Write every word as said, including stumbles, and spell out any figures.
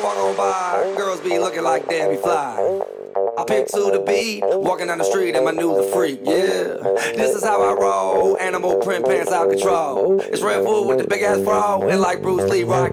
walk on by, girls be looking like Debbie Fly. I pick to the beat, walking down the street and my new the freak, yeah. This is how I roll, animal print pants out control. It's Red Food with the big ass bra, and like Bruce Lee, rock